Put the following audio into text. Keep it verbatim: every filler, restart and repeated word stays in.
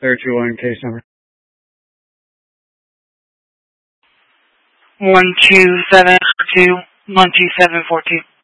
three two one, case number. one two seven two one two seven four two.